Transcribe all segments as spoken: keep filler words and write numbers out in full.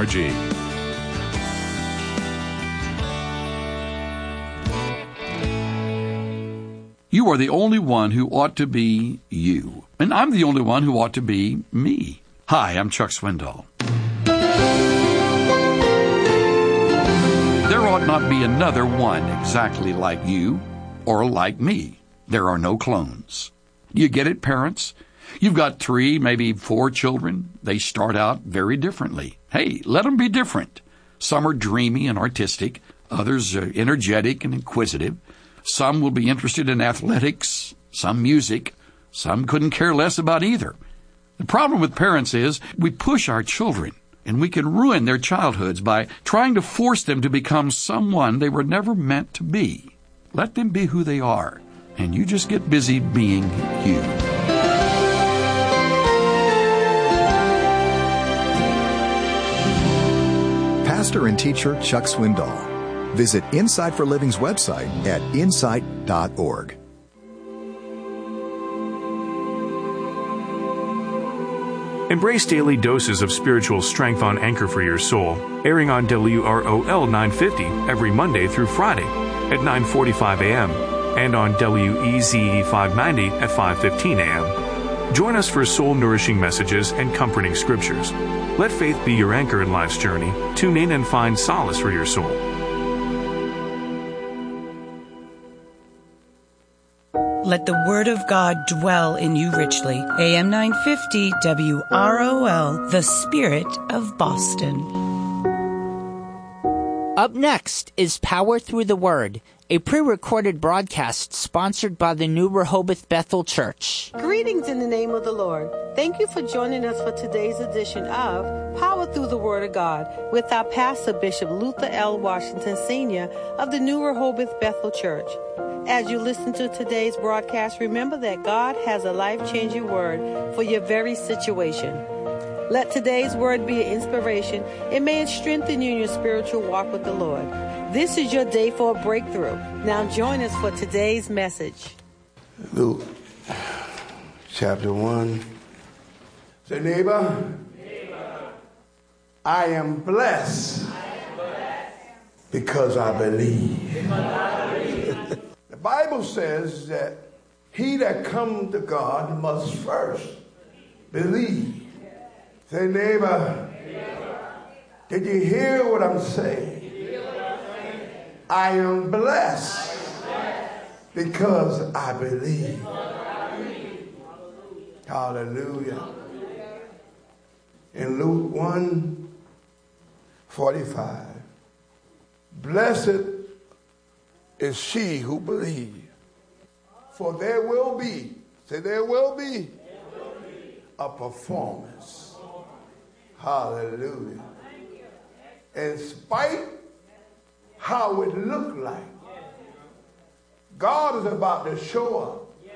org. You are the only one who ought to be you, and I'm the only one who ought to be me. Hi, I'm Chuck Swindoll. There ought not be another one exactly like you or like me. There are no clones. You get it, parents? You've got three, maybe four children. They start out very differently. Hey, let them be different. Some are dreamy and artistic. Others are energetic and inquisitive. Some will be interested in athletics, some music. Some couldn't care less about either. The problem with parents is we push our children, and we can ruin their childhoods by trying to force them to become someone they were never meant to be. Let them be who they are, and you just get busy being you. Pastor and teacher Chuck Swindoll. Visit Insight for Living's website at insight dot org. Embrace daily doses of spiritual strength on Anchor for Your Soul, airing on W R O L nine fifty every Monday through Friday at nine forty-five a.m. and on W E Z E five ninety at five fifteen a.m. Join us for soul-nourishing messages and comforting scriptures. Let faith be your anchor in life's journey. Tune in and find solace for your soul. Let the Word of God dwell in you richly. A M nine fifty W R O L, the Spirit of Boston. Up next is Power Through the Word, a pre-recorded broadcast sponsored by the New Rehoboth Bethel Church. Greetings in the name of the Lord. Thank you for joining us for today's edition of Power Through the Word of God with our pastor, Bishop Luther L. Washington, Senior of the New Rehoboth Bethel Church. As you listen to today's broadcast, remember that God has a life-changing word for your very situation. Let today's word be an inspiration. It may strengthen you in your spiritual walk with the Lord. This is your day for a breakthrough. Now join us for today's message. Luke chapter one. Say, neighbor, neighbor. I am blessed, I am blessed. Because I believe. Because I believe. The Bible says that he that comes to God must first believe. Say, neighbor, neighbor. Did you hear what I'm saying? I am blessed because I believe. Hallelujah. In Luke one forty-five, blessed is she who believes, for there will be, say there will be, a performance. Hallelujah. In spite how it looked like, God is about to show up.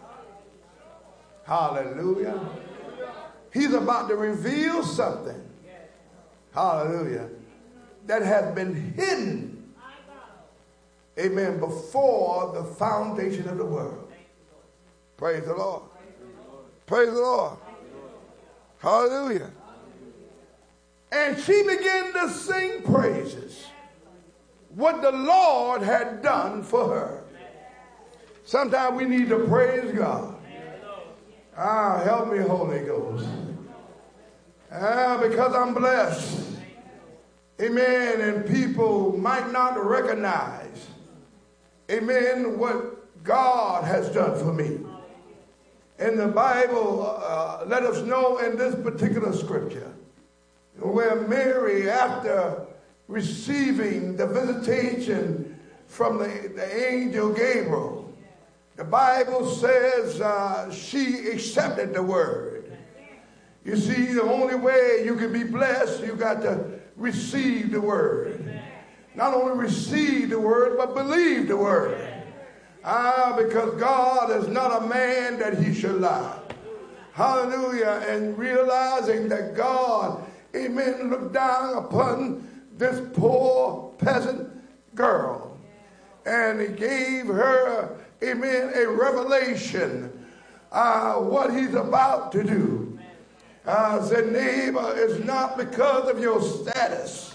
Hallelujah. He's about to reveal something. Hallelujah. That has been hidden. Amen. Before the foundation of the world. Praise the Lord. Praise the Lord. Hallelujah. And she began to sing praises. What the Lord had done for her. Sometimes we need to praise God. Ah, help me, Holy Ghost. Ah, because I'm blessed. Amen. And people might not recognize, amen, what God has done for me. And the Bible uh, let us know in this particular scripture where Mary, after receiving the visitation from the, the angel Gabriel, the Bible says uh, she accepted the word. You see, the only way you can be blessed, you got to receive the word. Not only receive the word, but believe the word. Ah, because God is not a man that he should lie. Hallelujah. And realizing that God, amen, looked down upon this poor peasant girl. And he gave her, amen, a revelation, uh, what he's about to do. Uh, said, neighbor, it's not because of your status,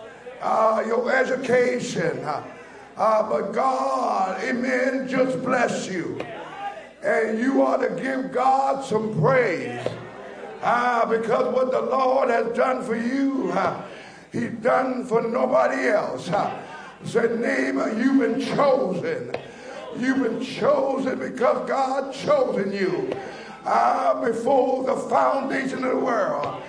uh, your education, uh, uh, but God, amen, just bless you. And you ought to give God some praise uh, because what the Lord has done for you, uh, He's done for nobody else. Uh, said, neighbor, you've been chosen. You've been chosen because God chosen you. Uh, before the foundation of the world.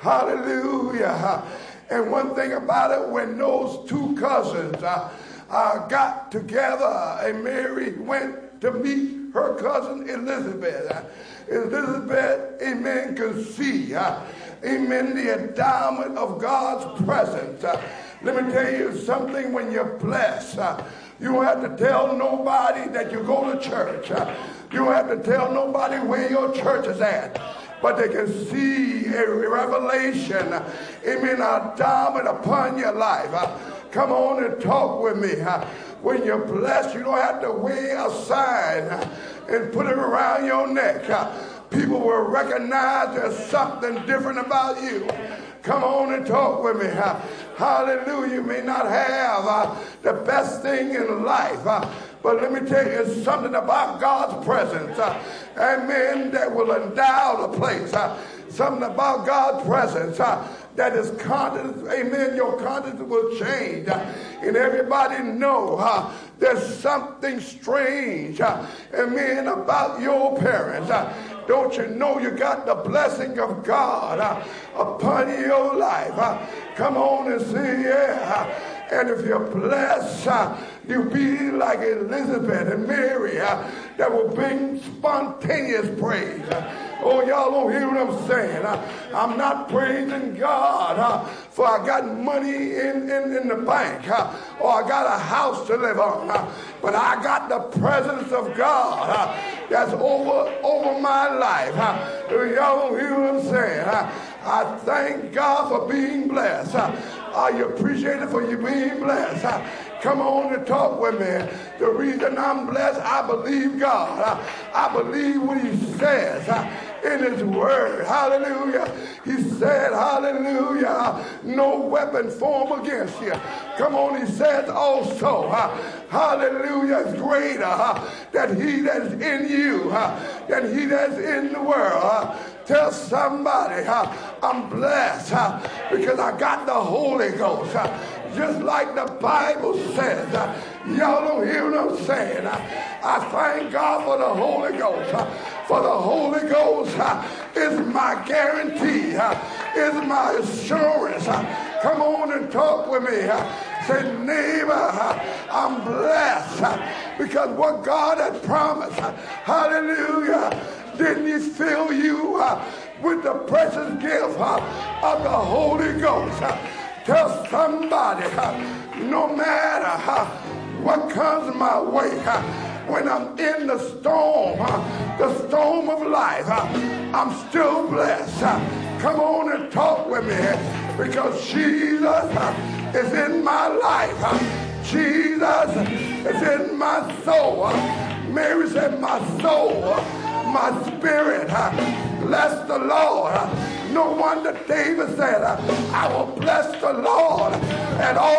Hallelujah. And one thing about it, when those two cousins uh, uh, got together and Mary went to meet her cousin Elizabeth, uh, Elizabeth, amen, could see, uh, amen, the endowment of God's presence. Uh, let me tell you something, when you're blessed, uh, you don't have to tell nobody that you go to church. Uh, You don't have to tell nobody where your church is at, but they can see a revelation, amen, a diamond upon your life. Uh, come on and talk with me. Uh, when you're blessed, you don't have to wear a sign uh, and put it around your neck. Uh, people will recognize there's something different about you. Come on and talk with me. Uh, hallelujah. You may not have uh, the best thing in life, uh, but let me tell you, it's something about God's presence, uh, amen, that will endow the place. Uh, something about God's presence uh, that is conscious, amen, your conscience will change. Uh, and everybody know uh, there's something strange, uh, amen, about your parents. Uh, don't you know you got the blessing of God uh, upon your life? Uh, come on and say, yeah. And if you're blessed, uh, you'll be like Elizabeth and Mary uh, that will bring spontaneous praise. Uh, oh, y'all don't hear what I'm saying. Uh, I'm not praising God uh, for I got money in, in, in the bank uh, or I got a house to live on. Uh, but I got the presence of God uh, that's over, over my life. Uh, y'all don't hear what I'm saying. Uh, I thank God for being blessed. Uh, Are you appreciated for you being blessed? Uh, come on and talk with me. The reason I'm blessed, I believe God. Uh, I believe what He says uh, in His Word. Hallelujah. He said, hallelujah, no weapon formed against you. Come on, He says also, uh, hallelujah, is greater uh, than he that's in you, uh, than he that's in the world. Uh, Tell somebody, uh, I'm blessed uh, because I got the Holy Ghost. Uh, just like the Bible says. Uh, y'all don't hear what I'm saying. Uh, I thank God for the Holy Ghost. Uh, for the Holy Ghost uh, is my guarantee, uh, is my assurance. Uh, come on and talk with me. Uh, say, neighbor, uh, I'm blessed uh, because what God has promised. Uh, hallelujah. Didn't He fill you uh, with the precious gift uh, of the Holy Ghost? Uh, tell somebody, uh, no matter uh, what comes my way, uh, when I'm in the storm, uh, the storm of life, uh, I'm still blessed. Uh, come on and talk with me because Jesus uh, is in my life. Uh, Jesus is in my soul. Uh, Mary said, my soul. Uh, My spirit, uh, bless the Lord. Uh, no wonder David said, uh, I will bless the Lord at all